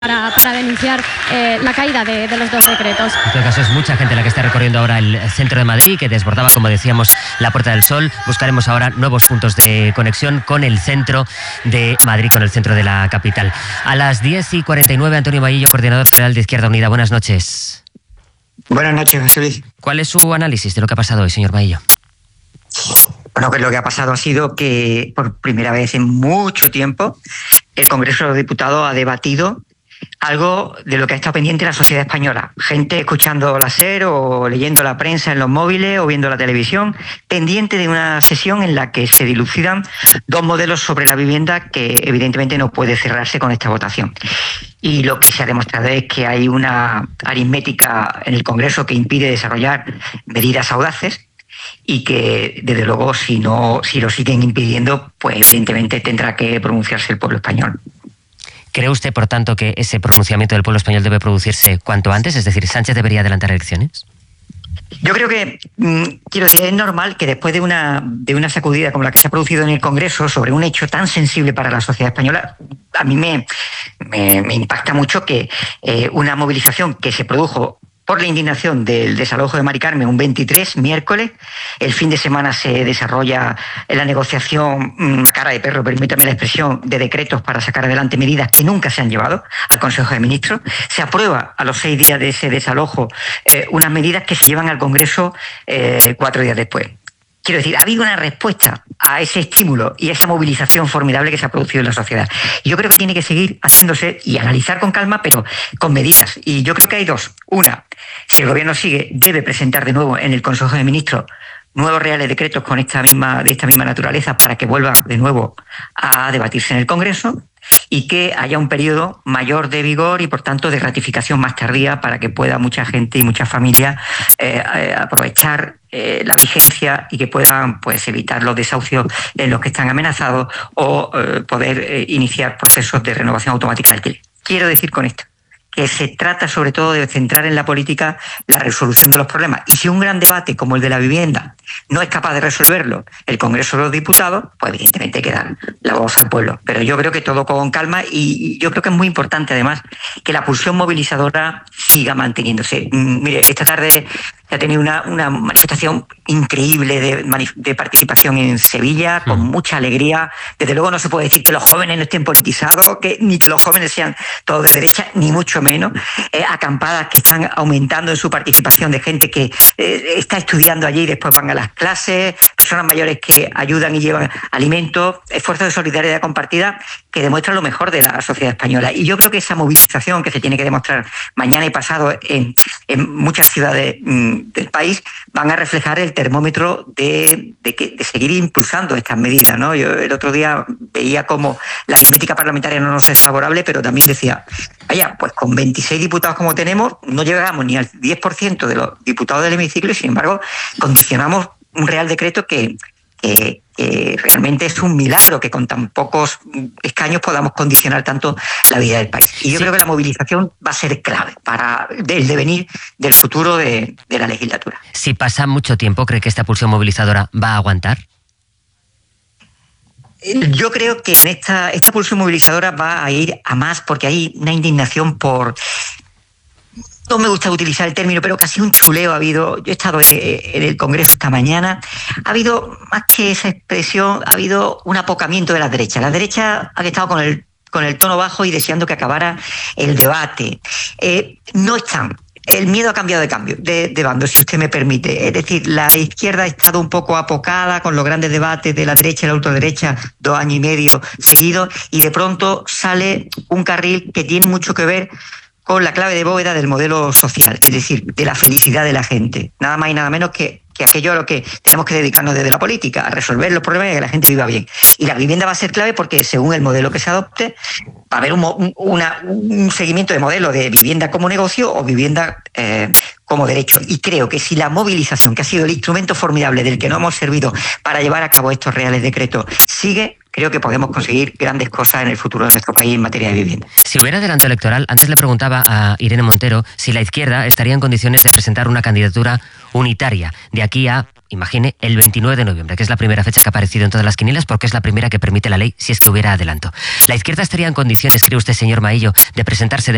para denunciar la caída de los dos decretos. En todo caso, es mucha gente la que está recorriendo ahora el centro de Madrid, que desbordaba, como decíamos, la Puerta del Sol. Buscaremos ahora nuevos puntos de conexión con el centro de Madrid, con el centro de la capital. A las 10:49, Antonio Maillo, coordinador general de Izquierda Unida. Buenas noches. Buenas noches, José Luis. ¿Cuál es su análisis de lo que ha pasado hoy, señor Maillo? Bueno, que lo que ha pasado ha sido que por primera vez en mucho tiempo el Congreso de los Diputados ha debatido algo de lo que ha estado pendiente la sociedad española. Gente escuchando la SER o leyendo la prensa en los móviles o viendo la televisión, pendiente de una sesión en la que se dilucidan dos modelos sobre la vivienda que evidentemente no puede cerrarse con esta votación. Y lo que se ha demostrado es que hay una aritmética en el Congreso que impide desarrollar medidas audaces y que, desde luego, si lo siguen impidiendo, pues evidentemente tendrá que pronunciarse el pueblo español. ¿Cree usted, por tanto, que ese pronunciamiento del pueblo español debe producirse cuanto antes? Es decir, ¿Sánchez debería adelantar elecciones? Yo creo que, quiero decir, es normal que después de una sacudida como la que se ha producido en el Congreso sobre un hecho tan sensible para la sociedad española, a mí me impacta mucho que una movilización que se produjo por la indignación del desalojo de Mari Carmen un 23, miércoles. El fin de semana se desarrolla la negociación a cara de perro, permítame la expresión, de decretos para sacar adelante medidas que nunca se han llevado al Consejo de Ministros. Se aprueba a los 6 días de ese desalojo unas medidas que se llevan al Congreso 4 días después. Quiero decir, ha habido una respuesta a ese estímulo y a esa movilización formidable que se ha producido en la sociedad. Y yo creo que tiene que seguir haciéndose y analizar con calma, pero con medidas. Y yo creo que hay dos. Una, si el Gobierno sigue, debe presentar de nuevo en el Consejo de Ministros nuevos reales decretos de esta misma naturaleza para que vuelva de nuevo a debatirse en el Congreso y que haya un periodo mayor de vigor y, por tanto, de ratificación más tardía para que pueda mucha gente y muchas familias aprovechar la vigencia y que puedan evitar los desahucios en los que están amenazados o poder iniciar procesos de renovación automática del alquiler. Quiero decir con esto que se trata sobre todo de centrar en la política la resolución de los problemas. Y si un gran debate como el de la vivienda no es capaz de resolverlo el Congreso de los Diputados, pues evidentemente hay que dar la voz al pueblo. Pero yo creo que todo con calma y yo creo que es muy importante además que la pulsión movilizadora siga manteniéndose. Mire, esta tarde se ha tenido una manifestación increíble de participación en Sevilla, con mucha alegría. Desde luego no se puede decir que los jóvenes no estén politizados, ni que los jóvenes sean todos de derecha, ni mucho menos. Acampadas que están aumentando en su participación de gente que está estudiando allí y después van a las clases, personas mayores que ayudan y llevan alimentos, esfuerzos de solidaridad compartida que demuestran lo mejor de la sociedad española. Y yo creo que esa movilización que se tiene que demostrar mañana y pasado en muchas ciudades del país van a reflejar el termómetro de seguir impulsando estas medidas, ¿no? Yo el otro día veía como la aritmética parlamentaria no nos es favorable, pero también decía, vaya, pues con 26 diputados como tenemos, no llegamos ni al 10% de los diputados del hemiciclo y, sin embargo, condicionamos un real decreto que realmente es un milagro que con tan pocos escaños podamos condicionar tanto la vida del país. Y yo creo que la movilización va a ser clave para el devenir del futuro de la legislatura. Si pasa mucho tiempo, ¿cree que esta pulsión movilizadora va a aguantar? Yo creo que en esta pulsión movilizadora va a ir a más porque hay una indignación por... No me gusta utilizar el término, pero casi un chuleo ha habido. Yo he estado en el Congreso esta mañana. Ha habido, más que esa expresión, ha habido un apocamiento de la derecha. La derecha ha estado con el tono bajo y deseando que acabara el debate. No están. El miedo ha cambiado de bando, si usted me permite. Es decir, la izquierda ha estado un poco apocada con los grandes debates de la derecha y la ultraderecha 2 años y medio seguidos, y de pronto sale un carril que tiene mucho que ver con la clave de bóveda del modelo social, es decir, de la felicidad de la gente. Nada más y nada menos que aquello a lo que tenemos que dedicarnos desde la política, a resolver los problemas y que la gente viva bien. Y la vivienda va a ser clave porque, según el modelo que se adopte, va a haber un seguimiento de modelo de vivienda como negocio o vivienda como derecho. Y creo que si la movilización, que ha sido el instrumento formidable del que no hemos servido para llevar a cabo estos reales decretos, sigue, creo que podemos conseguir grandes cosas en el futuro de nuestro país en materia de vivienda. Si hubiera adelanto electoral, antes le preguntaba a Irene Montero si la izquierda estaría en condiciones de presentar una candidatura unitaria de aquí a, imagine, el 29 de noviembre, que es la primera fecha que ha aparecido en todas las quinielas porque es la primera que permite la ley si es que hubiera adelanto. ¿La izquierda estaría en condiciones, cree usted, señor Maillo, de presentarse de